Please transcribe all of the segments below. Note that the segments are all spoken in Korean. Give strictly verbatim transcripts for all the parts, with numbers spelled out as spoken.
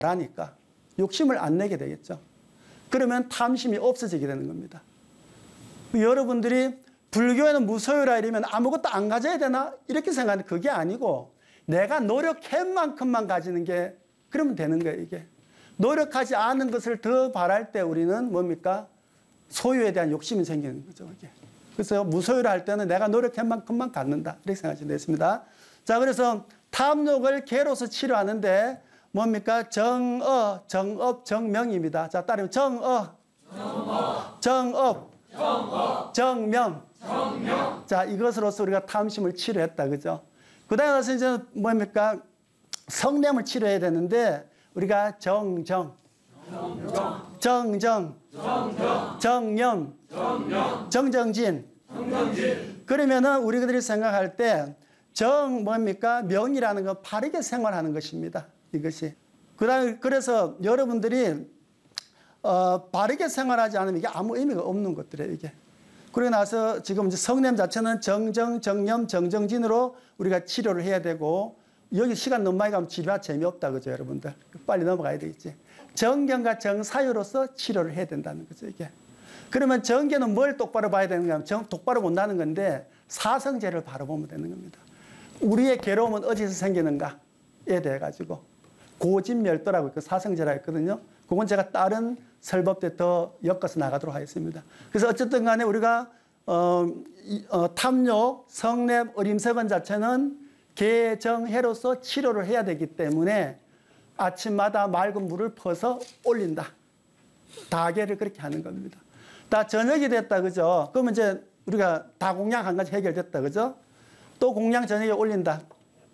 하니까 욕심을 안 내게 되겠죠. 그러면 탐심이 없어지게 되는 겁니다. 여러분들이 불교에는 무소유라 이러면 아무것도 안 가져야 되나? 이렇게 생각하는데 그게 아니고 내가 노력한 만큼만 가지는 게 그러면 되는 거예요. 이게 노력하지 않은 것을 더 바랄 때 우리는 뭡니까? 소유에 대한 욕심이 생기는 거죠. 이게. 그래서 무소유라 할 때는 내가 노력한 만큼만 갖는다 이렇게 생각하시면 되겠습니다. 자, 그래서 탐욕을 개로서 치료하는데 뭡니까? 정어, 정업, 정명입니다. 자, 따르면 정어, 정업, 정업, 정업, 정명. 정명. 자, 이것으로서 우리가 탐심을 치료했다. 그죠? 그 다음에 와서 이제 뭡니까? 성냄을 치료해야 되는데 우리가 정정, 정정, 정정, 정정, 정령, 정령, 정정진. 정정진. 그러면은 우리들이 생각할 때 정 뭡니까? 명이라는 건 바르게 생활하는 것입니다. 이것이. 그다음에 그래서 여러분들이 어, 바르게 생활하지 않으면 이게 아무 의미가 없는 것들이에요. 이게. 그러고 나서 지금 이제 성냄 자체는 정정, 정념, 정정진으로 우리가 치료를 해야 되고 여기 시간 너무 많이 가면 치료가 재미없다. 그죠, 여러분들? 빨리 넘어가야 되겠지. 정경과 정사유로서 치료를 해야 된다는 거죠, 이게. 그러면 정계는 뭘 똑바로 봐야 되는가? 정, 똑바로 본다는 건데 사성제를 바로 보면 되는 겁니다. 우리의 괴로움은 어디서 생기는가에 대해 가지고 고진멸도라고 그 사성제라 했거든요. 그건 제가 다른 설법 때 더 엮어서 나가도록 하겠습니다. 그래서 어쨌든 간에 우리가 어, 어, 탐욕, 성냄, 어림석은 자체는 개정해로서 치료를 해야 되기 때문에 아침마다 맑은 물을 퍼서 올린다. 다계를 그렇게 하는 겁니다. 다 저녁이 됐다, 그죠? 그러면 이제 우리가 다공양 한 가지 해결됐다, 그죠? 또 공양 저녁에 올린다.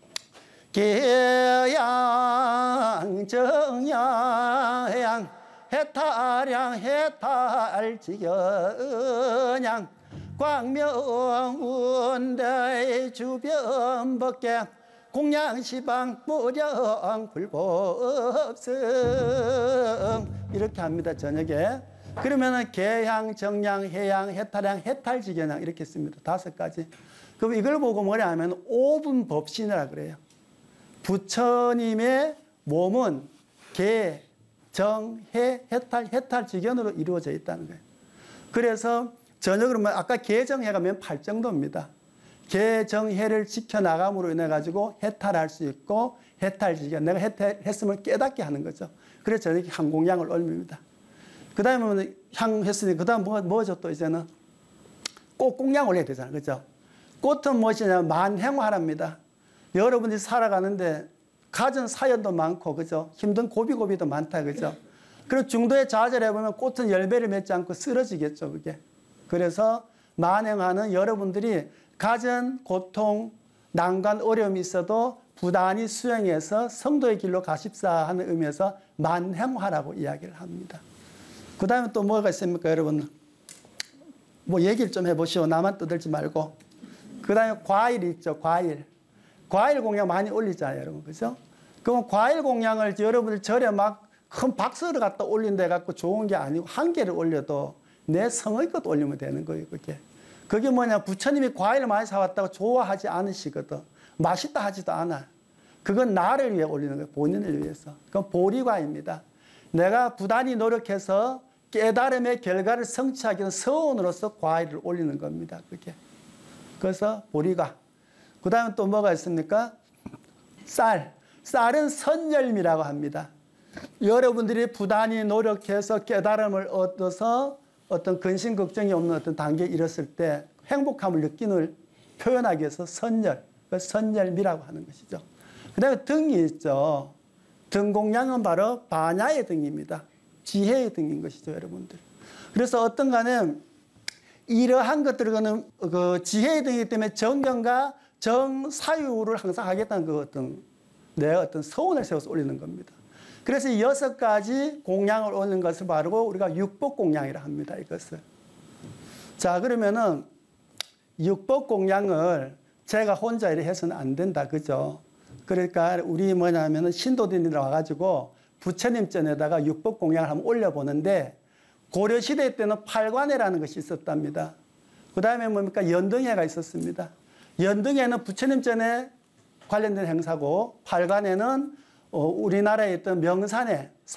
계양 정양 해탈양 해탈지견양 광명운대 주변 법계 공양시방 무령 불법성 이렇게 합니다. 저녁에. 그러면은 계양 정양 해양 해탈양 해탈지견양 이렇게 씁니다. 다섯 가지. 그럼 이걸 보고 뭐냐 하면 오분 법신이라 그래요. 부처님의 몸은 계, 정, 해, 해탈, 해탈지견으로 이루어져 있다는 거예요. 그래서 저녁으로 뭐 아까 계정해가 면 팔 정도입니다. 계정해를 지켜나감으로 인해 가지고 해탈할 수 있고 해탈지견, 내가 해탈했음을 깨닫게 하는 거죠. 그래서 저녁에 향공양을 올립니다. 그 다음에 향 했으니 그 다음 뭐, 뭐죠 또 이제는 꽃공양 올려야 되잖아요. 그죠? 꽃은 무엇이냐면 만행화랍니다. 여러분들이 살아가는데 가진 사연도 많고, 그죠? 힘든 고비고비도 많다, 그죠? 그리고 중도에 좌절해보면 꽃은 열매를 맺지 않고 쓰러지겠죠, 그게. 그래서 만행화는 여러분들이 가진 고통, 난관, 어려움이 있어도 부단히 수행해서 성도의 길로 가십사 하는 의미에서 만행화라고 이야기를 합니다. 그 다음에 또 뭐가 있습니까, 여러분? 뭐 얘기를 좀 해보시오. 나만 떠들지 말고. 그 다음에 과일이 있죠, 과일. 과일 공양 많이 올리잖아요, 여러분. 그죠? 그럼 과일 공양을 여러분들 절에 막 큰 박스를 갖다 올린다 갖고 좋은 게 아니고 한 개를 올려도 내 성의껏 올리면 되는 거예요, 그게. 그게 뭐냐, 부처님이 과일을 많이 사왔다고 좋아하지 않으시거든. 맛있다 하지도 않아. 그건 나를 위해 올리는 거예요, 본인을 위해서. 그건 보리과입니다. 내가 부단히 노력해서 깨달음의 결과를 성취하기 위한 서원으로서 과일을 올리는 겁니다, 그게. 그래서 보리과. 그 다음에 또 뭐가 있습니까? 쌀. 쌀은 선열미라고 합니다. 여러분들이 부단히 노력해서 깨달음을 얻어서 어떤 근심 걱정이 없는 어떤 단계에 이뤘을 때 행복함을 느끼는 표현하기 위해서 선열, 선열미라고 하는 것이죠. 그 다음에 등이 있죠. 등공양은 바로 반야의 등입니다. 지혜의 등인 것이죠, 여러분들. 그래서 어떤 간에 이러한 것들은 그 지혜의 등이기 때문에 정경과 정사유를 항상 하겠다는 그 어떤 내 어떤 서원을 세워서 올리는 겁니다. 그래서 이 여섯 가지 공양을 올리는 것을 바르고 우리가 육법 공양이라 합니다. 이것을. 자, 그러면은 육법 공양을 제가 혼자 이렇게 해서는 안 된다. 그죠? 그러니까 우리 뭐냐면은 신도들이 와가지고 부처님 전에다가 육법 공양을 한번 올려보는데 고려시대 때는 팔관회라는 것이 있었답니다. 그 다음에 뭡니까? 연등회가 있었습니다. 연등회는 부처님 전에 관련된 행사고 팔관회는 어, 우리나라에 있던 명산에